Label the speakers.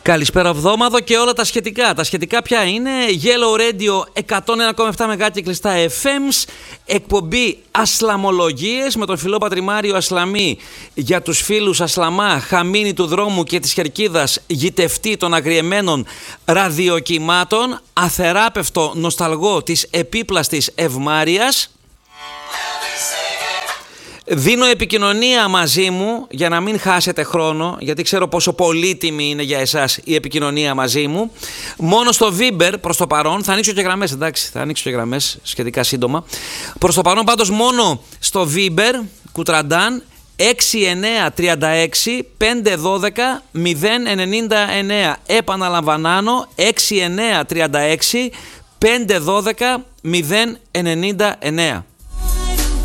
Speaker 1: Καλησπέρα Βδόμαδο και όλα τα σχετικά. Τα σχετικά ποια είναι? Yellow Radio 101,7 MHz κλειστά FMs, εκπομπή Ασλαμολογίες με τον φιλόπατρη Μάριο Ασλαμή για τους φίλους Ασλαμά, χαμίνη του δρόμου και της Χερκίδας, γητευτή των αγριεμένων ραδιοκυμάτων, αθεράπευτο νοσταλγό της επίπλαστης ευμάρειας. Δίνω επικοινωνία μαζί μου για να μην χάσετε χρόνο, γιατί ξέρω πόσο πολύτιμη είναι για εσάς η επικοινωνία μαζί μου. Μόνο στο Viber προς το παρόν, θα ανοίξω και γραμμές, εντάξει, θα ανοίξω και γραμμές σχετικά σύντομα. Προς το παρόν πάντως μόνο στο Viber, Κουτραντάν, 6936 512 099. Επαναλαμβανάνω, 6936 512 099.